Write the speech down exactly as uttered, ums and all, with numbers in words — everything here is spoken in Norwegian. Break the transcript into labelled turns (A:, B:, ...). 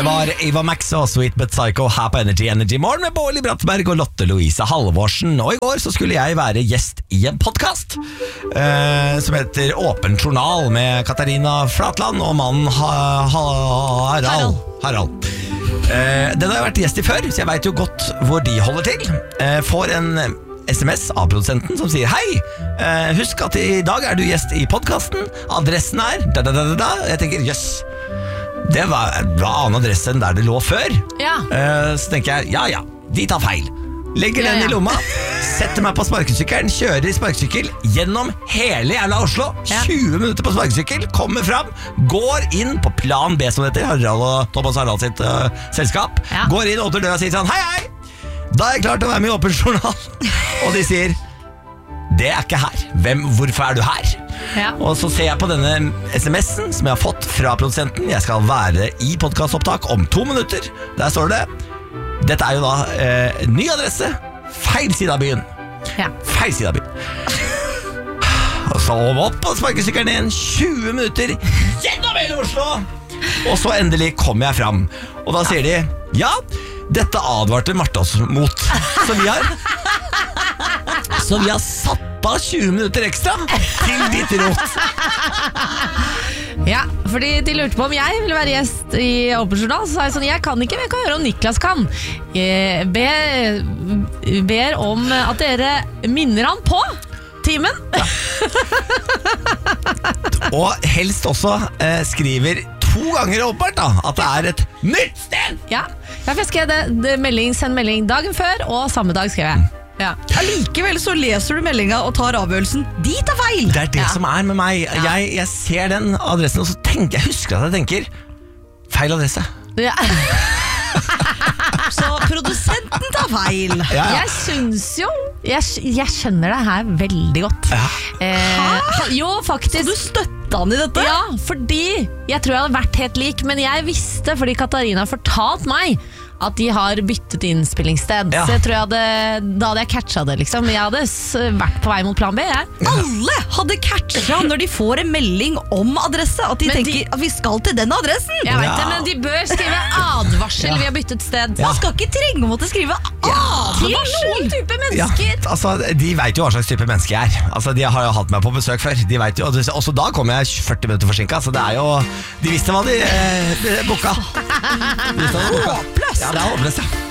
A: Det var Ava Max og Sweet But Psycho her på Energy Energy Morgen med Bårli Brattberg og Lotte Louise Halvorsen. Og i går så skulle jeg være gjest i en podcast eh, som heter Åpen Journal med Katarina Flatland og mannen ha, ha, Harald. Harald. Eh, den har jeg vært gjest i før, så jeg vet jo godt hvor de holder til. Eh, får en sms av produsenten som sier hei, eh, husk at i dag er du gjest i podcasten. Adressen er da, da, da, da, da. Jeg tenker, jøss, det var en annen adresse enn der det lå før.
B: Ja.
A: uh, Så tenker jeg, ja ja, de tar feil. Legger
B: Ja,
A: den
B: ja.
A: i lomma, setter meg på sparkesykkelen, kjører i sparkesykkel gjennom hele jævla Oslo.
B: Ja.
A: tjue minutter på sparkesykkel, kommer fram, går inn på plan B, som det heter, Harald og Thomas Harald sitt uh, selskap.
B: Ja.
A: Går inn, åpner døra og sier sånn, hei hei, da er jeg klar til å være med i Åpen Journal. Og de sier, det er ikke her. Hvem, hvorfor er du her?
B: Ja.
A: Og så ser jeg på denne sms'en som jeg har fått fra produsenten. Jeg skal være i podcastopptak om to minutter. Der står det, dette er jo da eh, ny adresse, feil side av byen.
B: Ja.
A: Feil side av byen. Og så opp på sparkesykkelen igjen, tjue minutter gjennom hele Oslo. Og så endelig kommer jeg fram. Og da sier de, ja, dette advarte Martha oss mot. Så vi har Så vi har satt av tjue minutter ekstra til ditt rot.
B: Ja, fordi de lurte på om jeg ville være gjest i Åpen Journal. Så sa jeg sånn, jeg kan ikke, men jeg kan høre om Niklas kan. Jeg ber, ber om at dere minner han på timen.
A: Ja. Og helst også eh, skriver to ganger åpenbart da, at det er et nytt sted.
B: Ja, ja, for jeg skrev det, det melding, send melding dagen før, og samme dag skrev jeg. Ja.
C: Allikevel så leser du meldinga og tar avgjørelsen. De tar feil!
A: Det er det
B: Ja.
A: som er med meg. Jeg, jeg ser den adressen, og så tenker jeg, husker at jeg tenker feil adresse.
B: Ja.
C: Så produsenten tar feil.
A: Ja, ja.
B: Jeg syns jo jeg, jeg skjønner det her veldig godt.
A: Ja.
B: Eh, jo, faktisk.
C: Så du støtta han i dette?
B: Ja, fordi jeg tror jeg hadde vært helt lik, men jeg visste, fordi Katarina fortalt meg at de har byttet innspillingssted.
A: Ja.
B: Så jeg tror jeg hadde, da hadde jeg catcha det, liksom. Jeg hadde s- vært på vei mot plan B, jeg.
C: Alle hadde catcha når de får en melding om adresse, at de
B: Men
C: tenker
B: de-
C: at vi skal til den adressen.
B: Jeg vet
A: Ja.
B: det, men de bør skrive advarsel,
A: Ja.
B: vi har byttet sted.
A: Ja.
C: Man skal ikke trenge å måtte skrive
B: Til
C: advarsel.
B: noen type
A: Ja,
B: mennesker.
A: altså, de vet jo hva slags type menneske jeg er. Altså, de har jo hatt meg på besøk før. De vet jo, og også da kom jeg førti minutter forsinket. Så det er jo, de visste hva de eh, booka. De visste hva de booka.
C: Håpløst.
A: Ja, det er håpløst, ja.